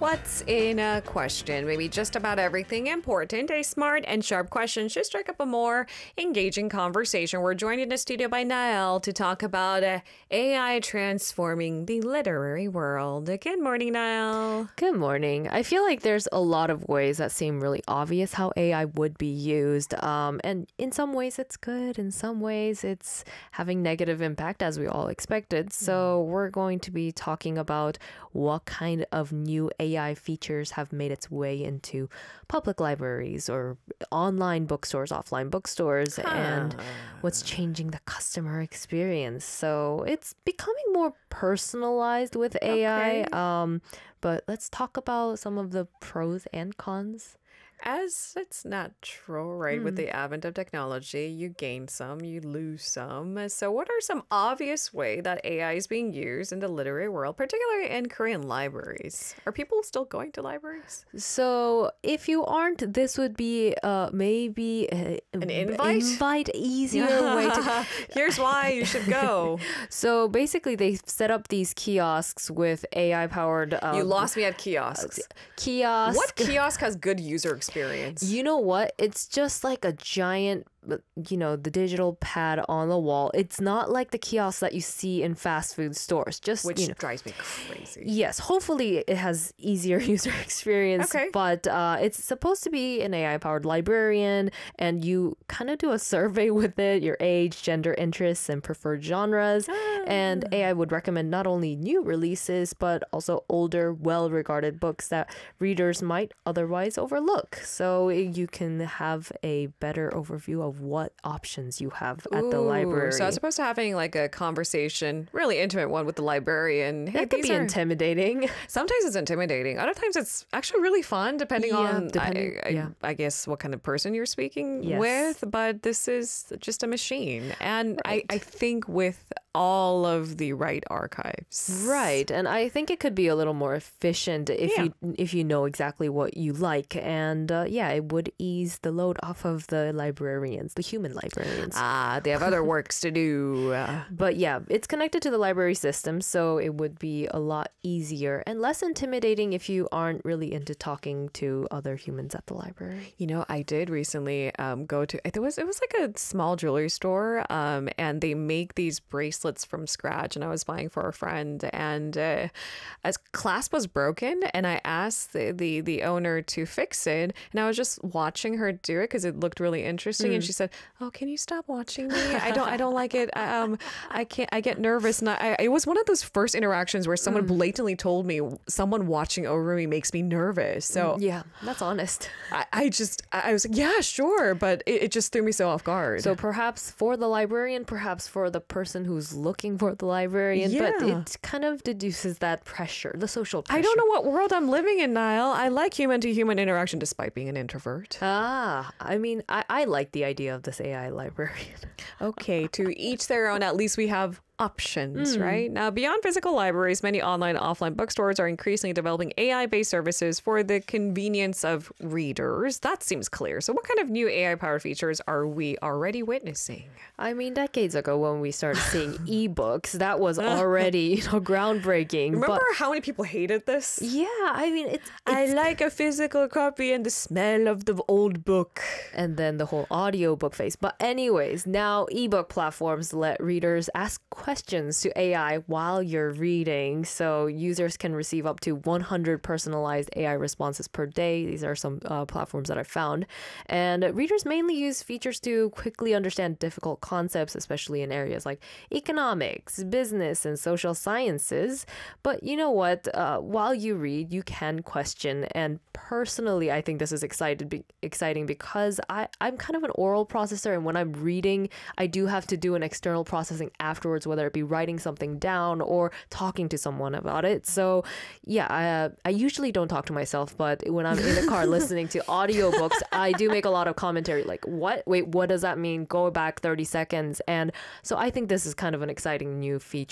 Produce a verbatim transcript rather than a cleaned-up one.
What's in a question? Maybe just about everything important. A smart and sharp question should strike up a more engaging conversation. We're joined in the studio by Niall to talk about uh, A I transforming the literary world. Good morning, Niall. Good morning. I feel like there's a lot of ways that seem really obvious how A I would be used. Um, and in some ways it's good. In some ways it's having negative impact, as we all expected. So we're going to be talking about what kind of new A I features have made its way into public libraries or online bookstores, offline bookstores, huh. and what's changing the customer experience. So it's becoming more personalized with A I. Okay. Um, but let's talk about some of the pros and cons. As it's natural, right? Mm. With the advent of technology, you gain some, you lose some. So what are some obvious ways that A I is being used in the literary world, particularly in Korean libraries? Are people still going to libraries? So if you aren't, this would be uh, maybe a, An invite? invite easier way to... Here's why you should go. So basically, they set up these kiosks with A I-powered... Um, you lost me at kiosks. Kiosk. What kiosk has good user experience? Experience. You know what? It's just like a giant, you know, the digital pad on the wall. It's not like the kiosks that you see in fast food stores. Just Which you know, drives me crazy. Yes, hopefully it has easier user experience. Okay. But uh, it's supposed to be an A I-powered librarian, and you kind of do a survey with it, your age, gender, interests, and preferred genres. Ah. And A I would recommend not only new releases, but also older, well-regarded books that readers might otherwise overlook. So you can have a better overview of what options you have at Ooh, the library. So as opposed to having like a conversation, really intimate one with the librarian. Hey, that could be are... intimidating. Sometimes it's intimidating. Other times it's actually really fun, depending yeah, on, depending, I, I, yeah. I guess, what kind of person you're speaking yes. with. But this is just a machine. And right. I, I think with all of the right archives. Right. And I think it could be a little more efficient if yeah. you if you know exactly what you like. And uh, yeah, it would ease the load off of the librarians, the human librarians. Ah, they have other works to do. Uh, but yeah, it's connected to the library system, so it would be a lot easier and less intimidating if you aren't really into talking to other humans at the library. You know, I did recently um, go to, it was, it was like a small jewelry store, um, and they make these bracelets from scratch, and I was buying for a friend, and uh, as clasp was broken, and I asked the, the the owner to fix it, and I was just watching her do it because it looked really interesting, mm. and she said, "Oh, can you stop watching me? I don't I don't like it. Um, I can't. I get nervous." And I, it was one of those first interactions where someone mm. blatantly told me someone watching over me makes me nervous. So yeah, that's honest. I, I just I was like, yeah, sure, but it, it just threw me so off guard. So perhaps for the librarian, perhaps for the person who's looking for the librarian, yeah. but it kind of deduces that pressure, the social pressure. I don't know what world I'm living in, Niall. I like human-to-human interaction despite being an introvert. Ah, I mean, I, I like the idea of this A I librarian. Okay, to each their own. At least we have options, mm. right? Now, beyond physical libraries, many online and offline bookstores are increasingly developing A I-based services for the convenience of readers. That seems clear. So what kind of new A I-powered features are we already witnessing? I mean, decades ago when we started seeing ebooks, that was already, you know, groundbreaking. Remember but, how many people hated this? Yeah, I mean, it's, it's... I like a physical copy and the smell of the old book. And then the whole audiobook phase. But anyways, now ebook platforms let readers ask questions questions to A I while you're reading. So users can receive up to one hundred personalized A I responses per day. These are some uh, platforms that I found. And readers mainly use features to quickly understand difficult concepts, especially in areas like economics, business, and social sciences. But you know what? Uh, while you read, you can question. And personally, I think this is excited, be, exciting because I, I'm kind of an oral processor. And when I'm reading, I do have to do an external processing afterwards, whether it be writing something down or talking to someone about it. So yeah, I, uh, I usually don't talk to myself, but when I'm in the car listening to audiobooks, I do make a lot of commentary like, what? Wait, what does that mean? Go back thirty seconds. And so I think this is kind of an exciting new feature.